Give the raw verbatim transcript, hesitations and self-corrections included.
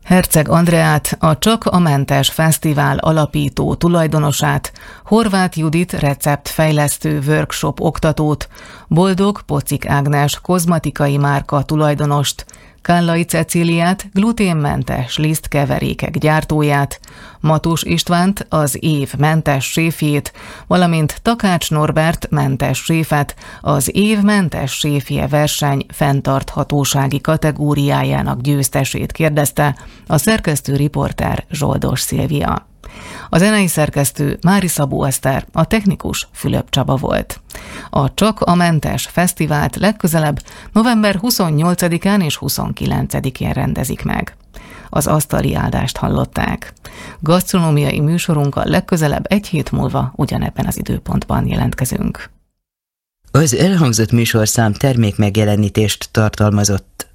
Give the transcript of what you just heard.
Herceg Andreát, a Csak a Mentes Fesztivál alapító tulajdonosát, Horváth Judit receptfejlesztő workshop oktatót, Boldog Pocik Ágnes kozmetikai márka tulajdonost, Kállai Cecíliát, gluténmentes lisztkeverékek gyártóját, Matus Istvánt, az év mentes séfjét, valamint Takács Norbert mentes séfet, az év mentes séfje verseny fenntarthatósági kategóriájának győztesét kérdezte a szerkesztő riporter Zsoldos Szilvia. A zenei szerkesztő Mári Szabó Eszter, a technikus Fülöp Csaba volt. A Csak a Mentes Fesztivált legközelebb november huszonnyolcadikán és huszonkilencedikén rendezik meg. Az asztali áldást hallották. Gasztronómiai műsorunkkal legközelebb egy hét múlva ugyanebben az időpontban jelentkezünk. Az elhangzott műsorszám termékmegjelenítést tartalmazott.